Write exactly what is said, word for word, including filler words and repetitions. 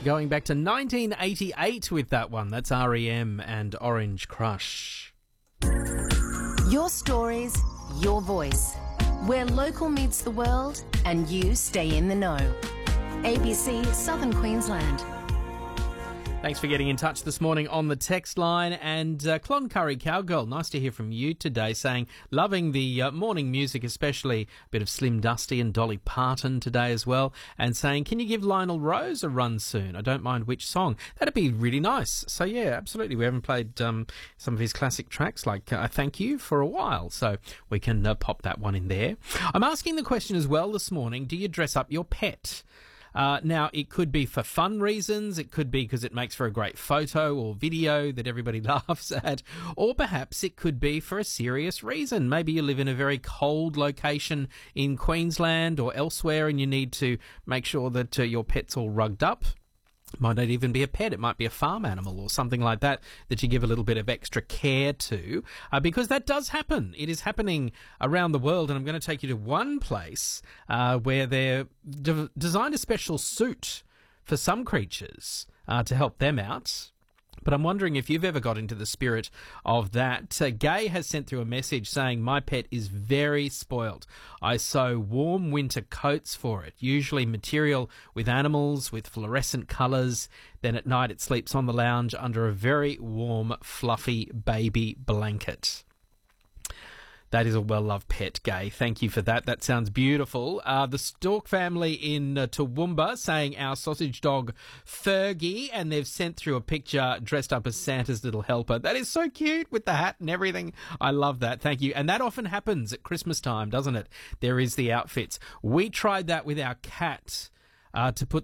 Going back to nineteen eighty-eight with that one. That's R E M and Orange Crush. Your stories, your voice. Where local meets the world and you stay in the know. A B C Southern Queensland. Thanks for getting in touch this morning on the text line. And uh, Cloncurry Cowgirl, nice to hear from you today, saying loving the uh, morning music, especially a bit of Slim Dusty and Dolly Parton today as well, and saying, can you give Lionel Rose a run soon? I don't mind which song. That'd be really nice. So yeah, absolutely. We haven't played um, some of his classic tracks like uh, Thank You for a while, so we can uh, pop that one in there. I'm asking the question as well this morning, do you dress up your pet? Uh, now, it could be for fun reasons, it could be because it makes for a great photo or video that everybody laughs at, or perhaps it could be for a serious reason. Maybe you live in a very cold location in Queensland or elsewhere and you need to make sure that uh, your pet's all rugged up. Might not even be a pet, it might be a farm animal or something like that that you give a little bit of extra care to, uh, because that does happen. It is happening around the world, and I'm going to take you to one place uh, where they've de- designed a special suit for some creatures uh, to help them out. But I'm wondering if you've ever got into the spirit of that. Uh, Gay has sent through a message saying, my pet is very spoilt. I sew warm winter coats for it, usually material with animals with fluorescent colours. Then at night it sleeps on the lounge under a very warm, fluffy baby blanket. That is a well-loved pet, Gay. Thank you for that. That sounds beautiful. Uh, the Stork family in uh, Toowoomba saying our sausage dog Fergie, and they've sent through a picture dressed up as Santa's little helper. That is so cute with the hat and everything. I love that. Thank you. And that often happens at Christmas time, doesn't it? There is the outfits. We tried that with our cat. Uh, to put